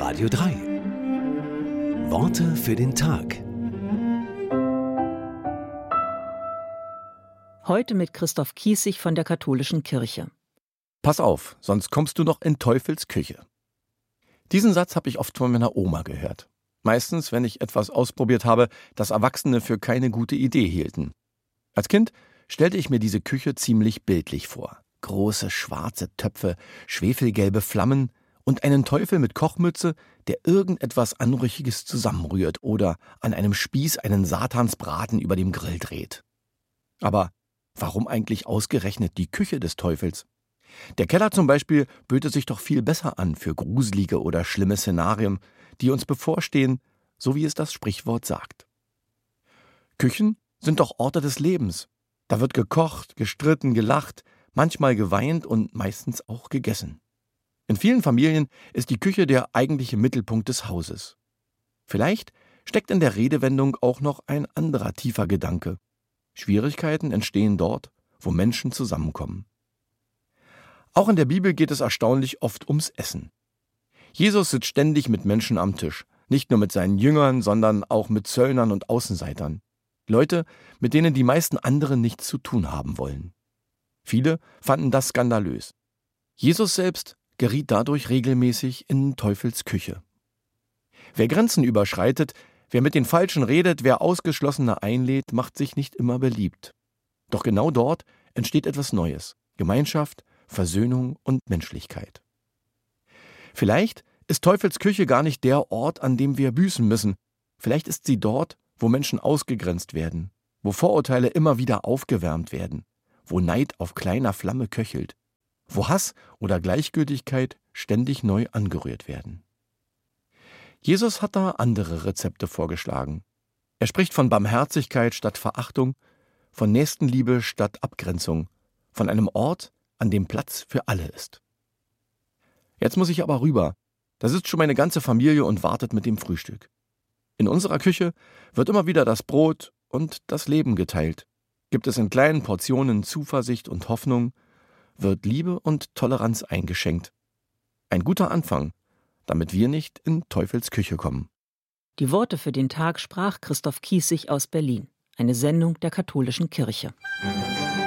Radio 3. Worte für den Tag. Heute mit Christoph Kiesig von der Katholischen Kirche. Pass auf, sonst kommst du noch in Teufels Küche. Diesen Satz habe ich oft von meiner Oma gehört. Meistens, wenn ich etwas ausprobiert habe, das Erwachsene für keine gute Idee hielten. Als Kind stellte ich mir diese Küche ziemlich bildlich vor. Große schwarze Töpfe, schwefelgelbe Flammen und einen Teufel mit Kochmütze, der irgendetwas Anrüchiges zusammenrührt oder an einem Spieß einen Satansbraten über dem Grill dreht. Aber warum eigentlich ausgerechnet die Küche des Teufels? Der Keller zum Beispiel böte sich doch viel besser an für gruselige oder schlimme Szenarien, die uns bevorstehen, so wie es das Sprichwort sagt. Küchen sind doch Orte des Lebens. Da wird gekocht, gestritten, gelacht, manchmal geweint und meistens auch gegessen. In vielen Familien ist die Küche der eigentliche Mittelpunkt des Hauses. Vielleicht steckt in der Redewendung auch noch ein anderer tiefer Gedanke. Schwierigkeiten entstehen dort, wo Menschen zusammenkommen. Auch in der Bibel geht es erstaunlich oft ums Essen. Jesus sitzt ständig mit Menschen am Tisch, nicht nur mit seinen Jüngern, sondern auch mit Zöllnern und Außenseitern. Leute, mit denen die meisten anderen nichts zu tun haben wollen. Viele fanden das skandalös. Jesus selbst geriet dadurch regelmäßig in Teufels Küche. Wer Grenzen überschreitet, wer mit den Falschen redet, wer Ausgeschlossene einlädt, macht sich nicht immer beliebt. Doch genau dort entsteht etwas Neues: Gemeinschaft, Versöhnung und Menschlichkeit. Vielleicht ist Teufels Küche gar nicht der Ort, an dem wir büßen müssen. Vielleicht ist sie dort, wo Menschen ausgegrenzt werden, wo Vorurteile immer wieder aufgewärmt werden, wo Neid auf kleiner Flamme köchelt, wo Hass oder Gleichgültigkeit ständig neu angerührt werden. Jesus hat da andere Rezepte vorgeschlagen. Er spricht von Barmherzigkeit statt Verachtung, von Nächstenliebe statt Abgrenzung, von einem Ort, an dem Platz für alle ist. Jetzt muss ich aber rüber. Da sitzt schon meine ganze Familie und wartet mit dem Frühstück. In unserer Küche wird immer wieder das Brot und das Leben geteilt. Gibt es in kleinen Portionen Zuversicht und Hoffnung, wird Liebe und Toleranz eingeschenkt. Ein guter Anfang, damit wir nicht in Teufels Küche kommen. Die Worte für den Tag sprach Christoph Kiesig aus Berlin. Eine Sendung der Katholischen Kirche.